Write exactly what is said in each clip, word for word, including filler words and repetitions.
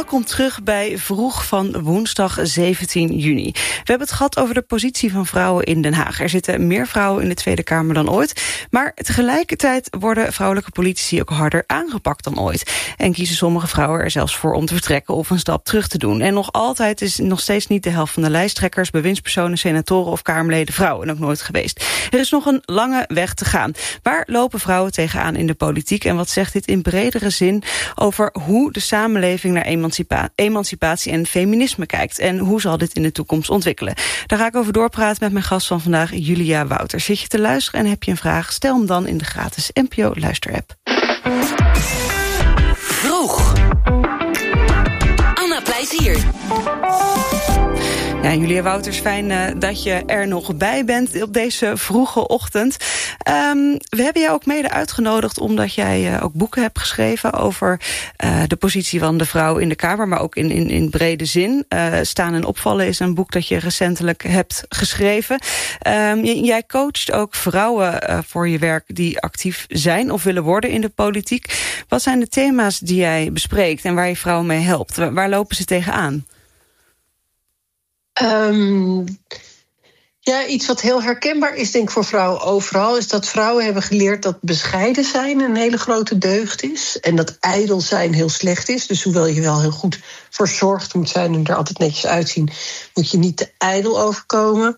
Welkom terug bij Vroeg van woensdag zeventien juni. We hebben het gehad over de positie van vrouwen in Den Haag. Er zitten meer vrouwen in de Tweede Kamer dan ooit. Maar tegelijkertijd worden vrouwelijke politici ook harder aangepakt dan ooit. En kiezen sommige vrouwen er zelfs voor om te vertrekken of een stap terug te doen. En nog altijd is nog steeds niet de helft van de lijsttrekkers, bewindspersonen, senatoren of Kamerleden vrouwen. En ook nooit geweest. Er is nog een lange weg te gaan. Waar lopen vrouwen tegenaan in de politiek? En wat zegt dit in bredere zin over hoe de samenleving naar emancipa- emancipatie en feminisme kijkt? En hoe zal dit in de toekomst ontwikkelen? Daar ga ik over doorpraten met mijn gast van vandaag, Julia Wouters. Zit je te luisteren en heb je een vraag? Stel hem dan in de gratis N P O luisterapp. Vroeg. Anna Plezier. Ja, Julia Wouters, fijn uh, dat je er nog bij bent op deze vroege ochtend. Um, we hebben jou ook mede uitgenodigd omdat jij uh, ook boeken hebt geschreven over uh, de positie van de vrouw in de Kamer, maar ook in, in, in brede zin. Uh, Staan en opvallen is een boek dat je recentelijk hebt geschreven. Um, j- jij coacht ook vrouwen uh, voor je werk die actief zijn of willen worden in de politiek. Wat zijn de thema's die jij bespreekt en waar je vrouwen mee helpt? Waar, waar lopen ze tegenaan? Um, ja, iets wat heel herkenbaar is, denk ik, voor vrouwen overal, is dat vrouwen hebben geleerd dat bescheiden zijn een hele grote deugd is. En dat ijdel zijn heel slecht is. Dus hoewel je wel heel goed verzorgd moet zijn en er altijd netjes uitzien, moet je niet te ijdel overkomen.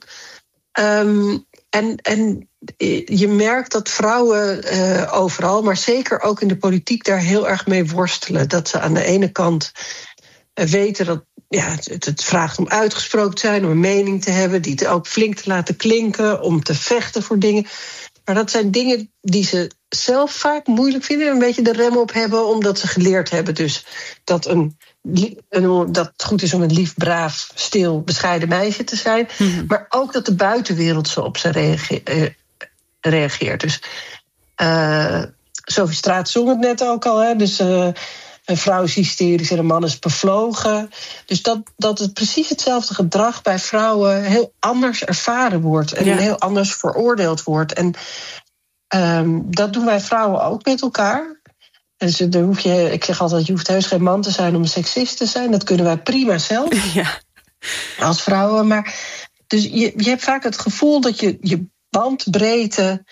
Um, en, en je merkt dat vrouwen uh, overal, maar zeker ook in de politiek, daar heel erg mee worstelen. Dat ze aan de ene kant uh, weten dat ja, het, het vraagt om uitgesproken te zijn, om een mening te hebben, die te ook flink te laten klinken, om te vechten voor dingen. Maar dat zijn dingen die ze zelf vaak moeilijk vinden, een beetje de rem op hebben, omdat ze geleerd hebben dus dat, een, een, dat het goed is om een lief, braaf, stil, bescheiden meisje te zijn. Mm-hmm. Maar ook dat de buitenwereld zo op ze reageert. reageert. Dus uh, Sophie Straat zong het net ook al, hè, dus Uh, een vrouw is hysterisch en een man is bevlogen. Dus dat, dat het precies hetzelfde gedrag bij vrouwen heel anders ervaren wordt. En ja. heel anders veroordeeld wordt. En um, dat doen wij vrouwen ook met elkaar. Dus dan hoef je, ik zeg altijd, je hoeft heus geen man te zijn om een seksist te zijn. Dat kunnen wij prima zelf. Ja. Als vrouwen. Maar dus je, je hebt vaak het gevoel dat je je bandbreedte,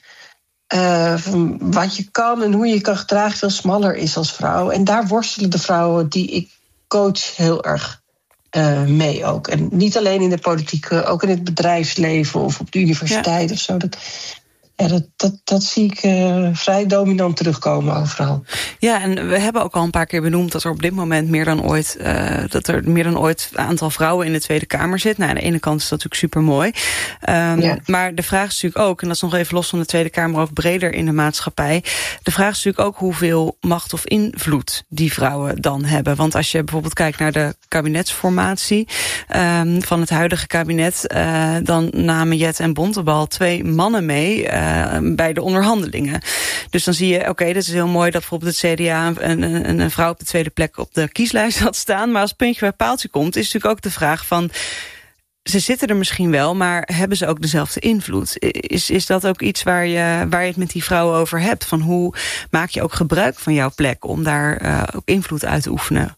Uh, wat je kan en hoe je kan gedragen veel smaller is als vrouw. En daar worstelen de vrouwen die ik coach heel erg uh, mee ook. En niet alleen in de politiek, uh, ook in het bedrijfsleven of op de universiteit ja. of zo. Dat, ja, dat, dat, dat zie ik uh, vrij dominant terugkomen overal. Ja, en we hebben ook al een paar keer benoemd dat er op dit moment meer dan ooit uh, dat er meer dan ooit een aantal vrouwen in de Tweede Kamer zit. Nou, aan de ene kant is dat natuurlijk super mooi. Um, ja. Maar de vraag is natuurlijk ook, en dat is nog even los van de Tweede Kamer, ook breder in de maatschappij. De vraag is natuurlijk ook hoeveel macht of invloed die vrouwen dan hebben. Want als je bijvoorbeeld kijkt naar de kabinetsformatie um, van het huidige kabinet, uh, dan namen Jet en Bontebal twee mannen mee Uh, bij de onderhandelingen. Dus dan zie je, oké, okay, dat is heel mooi dat bijvoorbeeld het C D A een, een, een vrouw op de tweede plek op de kieslijst had staan. Maar als het puntje bij paaltje komt, is natuurlijk ook de vraag van, ze zitten er misschien wel, maar hebben ze ook dezelfde invloed? Is, is dat ook iets waar je, waar je het met die vrouwen over hebt? Van hoe maak je ook gebruik van jouw plek om daar uh, ook invloed uit te oefenen?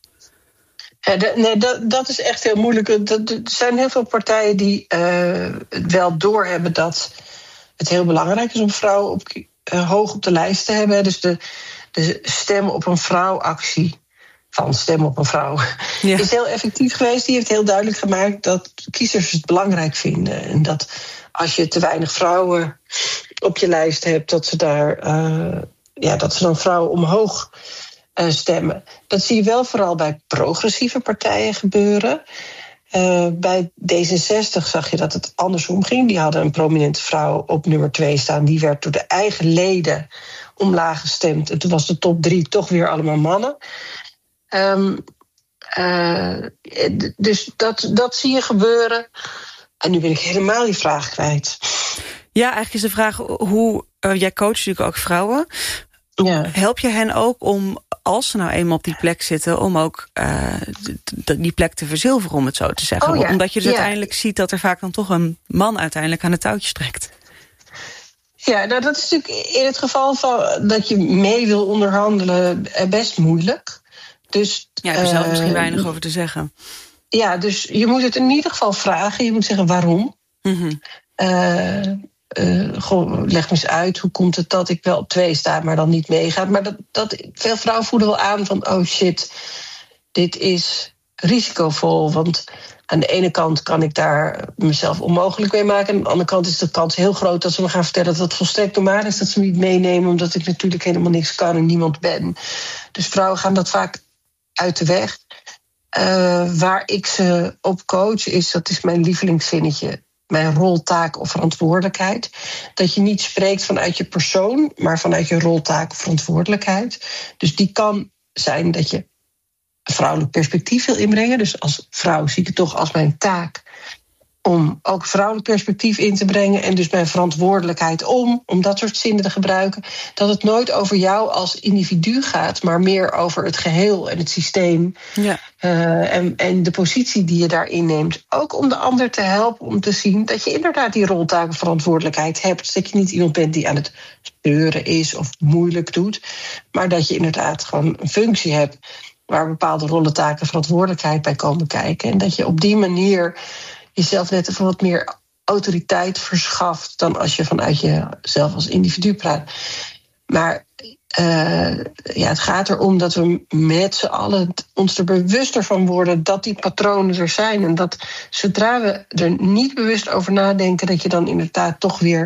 Ja, de, nee, dat, dat is echt heel moeilijk. Er zijn heel veel partijen die uh, wel doorhebben dat het heel belangrijk is om vrouwen op, uh, hoog op de lijst te hebben. Dus de, de stem op een vrouw actie van stem op een vrouw ja. is heel effectief geweest. Die heeft heel duidelijk gemaakt dat kiezers het belangrijk vinden. En dat als je te weinig vrouwen op je lijst hebt, dat ze daar uh, ja, dat ze dan vrouwen omhoog uh, stemmen. Dat zie je wel vooral bij progressieve partijen gebeuren. Uh, bij D zesenzestig zag je dat het andersom ging. Die hadden een prominente vrouw op nummer twee staan. Die werd door de eigen leden omlaag gestemd. En toen was de top drie toch weer allemaal mannen. Um, uh, dus dat, dat zie je gebeuren. En nu ben ik helemaal die vraag kwijt. Ja, eigenlijk is de vraag hoe uh, jij coacht natuurlijk ook vrouwen. Ja. Help je hen ook om, als ze nou eenmaal op die plek zitten, om ook uh, die plek te verzilveren, om het zo te zeggen? Oh ja. Omdat je dus ja. uiteindelijk ziet dat er vaak dan toch een man uiteindelijk aan de touwtjes trekt. Ja, nou dat is natuurlijk in het geval van dat je mee wil onderhandelen best moeilijk. Dus, ja, ik heb er zelf uh, misschien weinig over te zeggen. Ja, dus je moet het in ieder geval vragen. Je moet zeggen waarom. Mm-hmm. Uh, uh, goh, leg me eens uit, hoe komt het dat ik wel op twee sta, maar dan niet meegaat. Maar dat, dat, veel vrouwen voelen wel aan van, oh shit, dit is risicovol. Want aan de ene kant kan ik daar mezelf onmogelijk mee maken. En aan de andere kant is de kans heel groot dat ze me gaan vertellen dat het volstrekt normaal is dat ze me niet meenemen, omdat ik natuurlijk helemaal niks kan en niemand ben. Dus vrouwen gaan dat vaak uit de weg. Uh, waar ik ze op coach is, dat is mijn lievelingszinnetje, mijn rol, taak of verantwoordelijkheid. Dat je niet spreekt vanuit je persoon, maar vanuit je rol, taak of verantwoordelijkheid. Dus die kan zijn dat je een vrouwelijk perspectief wil inbrengen. Dus als vrouw zie ik het toch als mijn taak om ook vrouwelijk perspectief in te brengen. En dus mijn verantwoordelijkheid om, om dat soort zinnen te gebruiken. Dat het nooit over jou als individu gaat, maar meer over het geheel en het systeem. Ja. Uh, en, en de positie die je daarin neemt. Ook om de ander te helpen om te zien dat je inderdaad die rol, taak en verantwoordelijkheid hebt. Dat je niet iemand bent die aan het steuren is of moeilijk doet. Maar dat je inderdaad gewoon een functie hebt waar bepaalde rollen, taken en verantwoordelijkheid bij komen kijken. En dat je op die manier jezelf net even wat meer autoriteit verschaft dan als je vanuit jezelf als individu praat. Maar uh, ja, het gaat erom dat we met z'n allen ons er bewuster van worden dat die patronen er zijn. En dat zodra we er niet bewust over nadenken, dat je dan inderdaad toch weer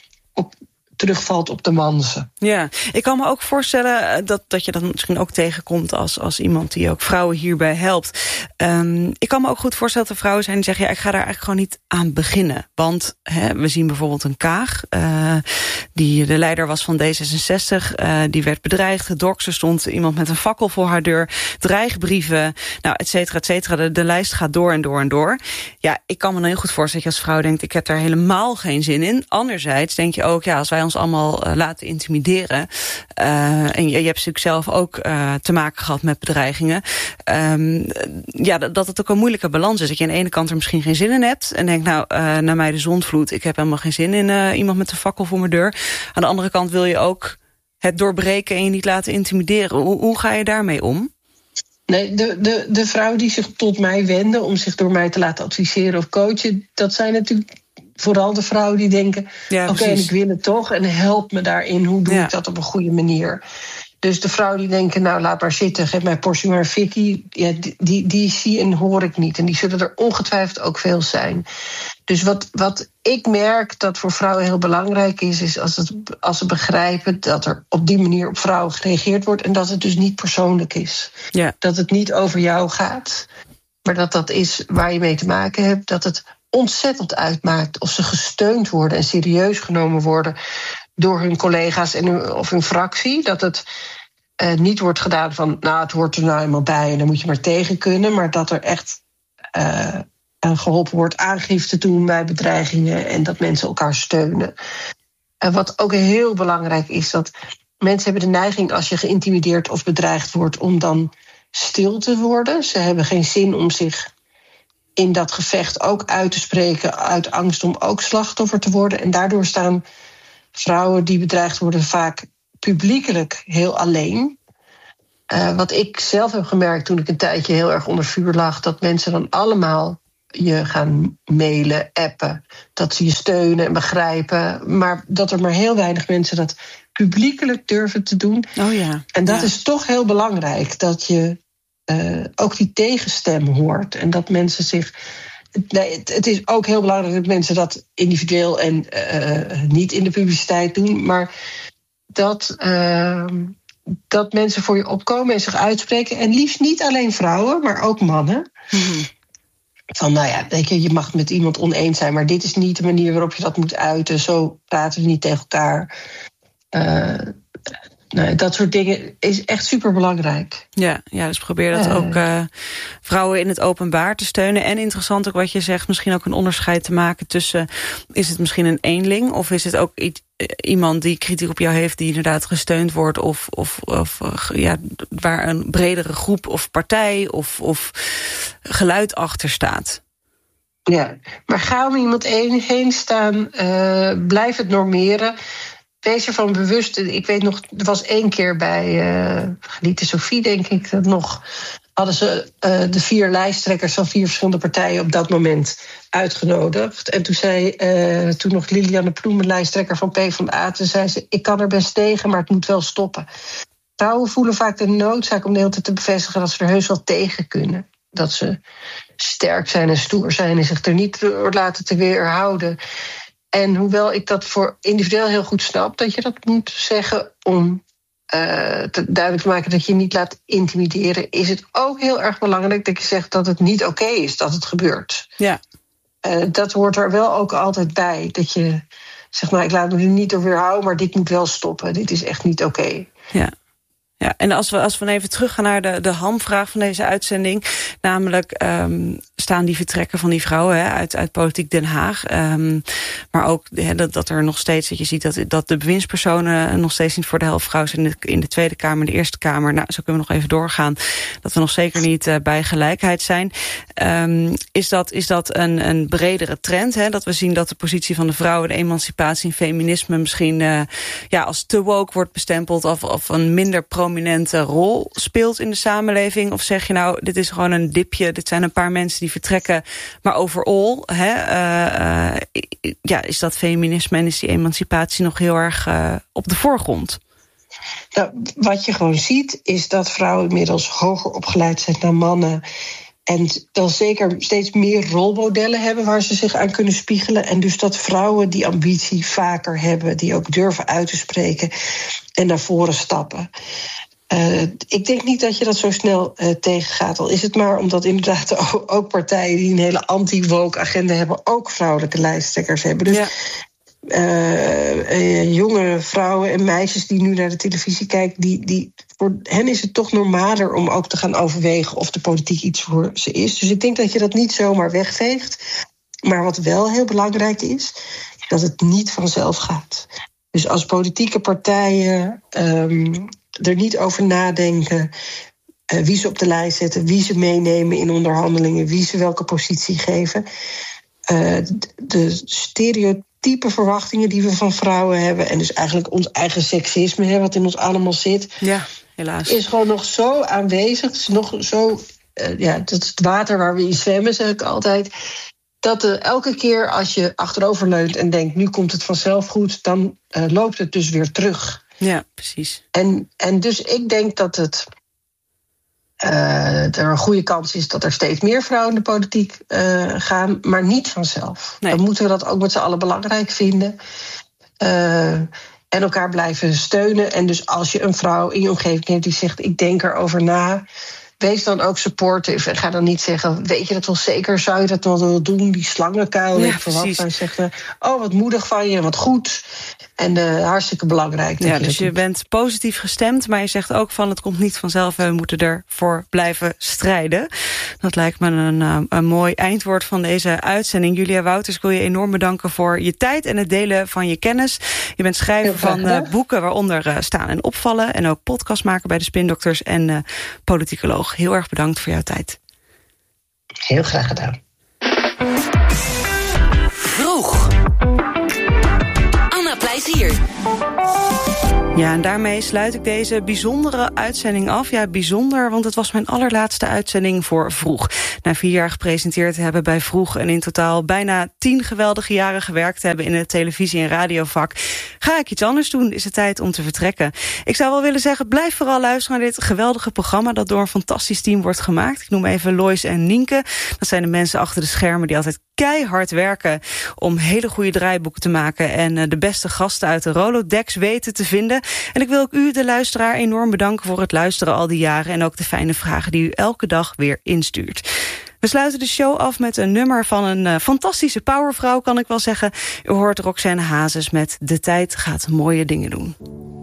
op terugvalt op de mansen. Ja, ik kan me ook voorstellen dat, dat je dat misschien ook tegenkomt als, als iemand die ook vrouwen hierbij helpt. Um, ik kan me ook goed voorstellen dat er vrouwen zijn die zeggen, ja, ik ga daar eigenlijk gewoon niet aan beginnen. Want hè, we zien bijvoorbeeld een Kaag, uh, die de leider was van D zesenzestig, uh, die werd bedreigd, gedokst. Er stond iemand met een fakkel voor haar deur, dreigbrieven, nou, et cetera, et cetera. De, de lijst gaat door en door en door. Ja, ik kan me dan heel goed voorstellen dat je als vrouw denkt, ik heb daar helemaal geen zin in. Anderzijds denk je ook, ja, als wij ons allemaal uh, laten intimideren, uh, en je, je hebt natuurlijk zelf ook uh, te maken gehad met bedreigingen, um, ja, dat, dat het ook een moeilijke balans is. Dat je aan de ene kant er misschien geen zin in hebt en denkt, nou, uh, naar mij de zondvloed, ik heb helemaal geen zin in uh, iemand met een fakkel voor mijn deur. Aan de andere kant wil je ook het doorbreken en je niet laten intimideren. Hoe, hoe ga je daarmee om? Nee, de, de, de vrouwen die zich tot mij wenden om zich door mij te laten adviseren of coachen, dat zijn natuurlijk vooral de vrouwen die denken, ja, oké, okay, ik wil het toch en help me daarin. Hoe doe ja. ik dat op een goede manier? Dus de vrouwen die denken, nou, laat maar zitten, geef mij portie maar fikkie, ja, die, die, die zie en hoor ik niet. En die zullen er ongetwijfeld ook veel zijn. Dus wat, wat ik merk dat voor vrouwen heel belangrijk is, is als, het, als ze begrijpen dat er op die manier op vrouwen gereageerd wordt en dat het dus niet persoonlijk is. Ja. Dat het niet over jou gaat, maar dat dat is waar je mee te maken hebt, dat het ontzettend uitmaakt of ze gesteund worden en serieus genomen worden door hun collega's en hun, of hun fractie. Dat het uh, niet wordt gedaan van, nou, het hoort er nou eenmaal bij en dan moet je maar tegen kunnen, maar dat er echt uh, geholpen wordt aangifte te doen bij bedreigingen en dat mensen elkaar steunen. En wat ook heel belangrijk is, dat mensen hebben de neiging als je geïntimideerd of bedreigd wordt om dan stil te worden. Ze hebben geen zin om zich in dat gevecht ook uit te spreken uit angst om ook slachtoffer te worden. En daardoor staan vrouwen die bedreigd worden vaak publiekelijk heel alleen. Uh, wat ik zelf heb gemerkt toen ik een tijdje heel erg onder vuur lag, dat mensen dan allemaal je gaan mailen, appen, dat ze je steunen en begrijpen, maar dat er maar heel weinig mensen dat publiekelijk durven te doen. Oh ja. En dat ja. is toch heel belangrijk, dat je uh, ook die tegenstem hoort en dat mensen zich. Nee, het, het is ook heel belangrijk dat mensen dat individueel en uh, niet in de publiciteit doen, maar dat, uh, dat mensen voor je opkomen en zich uitspreken. En liefst niet alleen vrouwen, maar ook mannen. Mm-hmm. Van, nou ja, weet je, je mag het met iemand oneens zijn, maar dit is niet de manier waarop je dat moet uiten. Zo praten we niet tegen elkaar. Uh, Nou, dat soort dingen is echt superbelangrijk. Ja, ja, dus probeer dat uh. ook uh, vrouwen in het openbaar te steunen. En interessant ook wat je zegt, misschien ook een onderscheid te maken tussen, is het misschien een eenling of is het ook iets, iemand die kritiek op jou heeft die inderdaad gesteund wordt of, of, of ja, waar een bredere groep of partij of, of geluid achter staat. Ja, maar ga om iemand heen staan, uh, blijf het normeren. wees ervan bewust. Ik weet nog, er was één keer bij uh, Geliefde Sophie, denk ik, dat nog hadden ze uh, de vier lijsttrekkers van vier verschillende partijen op dat moment uitgenodigd. En toen zei uh, toen nog Lilianne Ploemen, lijsttrekker van PvdA, toen zei ze: ik kan er best tegen, maar het moet wel stoppen. Vrouwen voelen vaak de noodzaak om de hele tijd te bevestigen dat ze er heus wel tegen kunnen. Dat ze sterk zijn en stoer zijn en zich er niet door laten te weerhouden. En hoewel ik dat voor individueel heel goed snap, dat je dat moet zeggen om uh, te duidelijk te maken dat je je niet laat intimideren, is het ook heel erg belangrijk dat je zegt dat het niet oké is dat het gebeurt. Ja. Uh, dat hoort er wel ook altijd bij. Dat je zegt, nou, ik laat me er niet door weerhouden, maar dit moet wel stoppen. Dit is echt niet oké. Okay. Ja. Ja, en als we, als we even teruggaan naar de, de hamvraag van deze uitzending, namelijk um, staan die vertrekken van die vrouwen hè, uit, uit Politiek Den Haag. Um, maar ook hè, dat, dat er nog steeds, dat je ziet dat, dat de bewindspersonen nog steeds niet voor de helft vrouw zijn in de, in de Tweede Kamer, in de Eerste Kamer. Nou, zo kunnen we nog even doorgaan. Dat we nog zeker niet uh, bij gelijkheid zijn. Um, is dat, is dat een, een bredere trend? Hè? Dat we zien dat de positie van de vrouwen, de emancipatie en feminisme misschien uh, ja, als te woke wordt bestempeld of, of een minder pro prominente rol speelt in de samenleving? Of zeg je nou, dit is gewoon een dipje, dit zijn een paar mensen die vertrekken, maar overal hè, uh, uh, ja, is dat feminisme en is die emancipatie nog heel erg uh, op de voorgrond? Nou, wat je gewoon ziet, is dat vrouwen inmiddels hoger opgeleid zijn dan mannen. En wel zeker steeds meer rolmodellen hebben waar ze zich aan kunnen spiegelen. En dus dat vrouwen die ambitie vaker hebben, die ook durven uit te spreken en naar voren stappen. Uh, ik denk niet dat je dat zo snel uh, tegengaat. Al is het maar omdat inderdaad ook partijen die een hele anti-woke agenda hebben, ook vrouwelijke lijsttrekkers hebben. Dus ja. Uh, uh, jonge vrouwen en meisjes die nu naar de televisie kijken, die, die, voor hen is het toch normaler om ook te gaan overwegen of de politiek iets voor ze is. Dus ik denk dat je dat niet zomaar wegveegt. Maar wat wel heel belangrijk is, dat het niet vanzelf gaat. Dus als politieke partijen um, er niet over nadenken uh, wie ze op de lijst zetten, wie ze meenemen in onderhandelingen, wie ze welke positie geven, uh, de stereotypen type verwachtingen die we van vrouwen hebben, en dus eigenlijk ons eigen seksisme, hè, wat in ons allemaal zit, ja, helaas, is gewoon nog zo aanwezig. Het is nog zo, uh, ja, dat is het water waar we in zwemmen, zeg ik altijd. Dat uh, elke keer als je achteroverleunt en denkt, nu komt het vanzelf goed, dan uh, loopt het dus weer terug. Ja, precies. En, en dus ik denk dat het Uh, er een goede kans is dat er steeds meer vrouwen in de politiek uh, gaan, maar niet vanzelf. Nee. Dan moeten we dat ook met z'n allen belangrijk vinden. Uh, en elkaar blijven steunen. En dus als je een vrouw in je omgeving hebt die zegt, ik denk erover na, wees dan ook supportive. En ga dan niet zeggen, weet je dat wel zeker, zou je dat wel willen doen? Die slangenkuil, ja, voor wat. Dan zeggen, oh, wat moedig van je, wat goed. En uh, hartstikke belangrijk. Ja, je dus je doet. bent positief gestemd, maar je zegt ook van het komt niet vanzelf en we moeten ervoor blijven strijden. Dat lijkt me een, uh, een mooi eindwoord van deze uitzending. Julia Wouters, ik wil je enorm bedanken voor je tijd en het delen van je kennis. Je bent schrijver van uh, boeken waaronder uh, Staan en Opvallen en ook podcastmaker bij de Spindokters en uh, politicoloog. Heel erg bedankt voor jouw tijd. Heel graag gedaan. Vroeg. Anna Plezier. Ja, en daarmee sluit ik deze bijzondere uitzending af. Ja, bijzonder, want het was mijn allerlaatste uitzending voor Vroeg. Na vier jaar gepresenteerd te hebben bij Vroeg en in totaal bijna tien geweldige jaren gewerkt te hebben in het televisie- en radiovak, ga ik iets anders doen, is het tijd om te vertrekken. Ik zou wel willen zeggen, blijf vooral luisteren naar dit geweldige programma dat door een fantastisch team wordt gemaakt. Ik noem even Lois en Nienke. Dat zijn de mensen achter de schermen die altijd keihard werken om hele goede draaiboeken te maken en de beste gasten uit de Rolodex weten te vinden. En ik wil ook u, de luisteraar, enorm bedanken voor het luisteren al die jaren en ook de fijne vragen die u elke dag weer instuurt. We sluiten de show af met een nummer van een uh, fantastische powervrouw, kan ik wel zeggen. U hoort Roxanne Hazes met De Tijd gaat mooie dingen doen.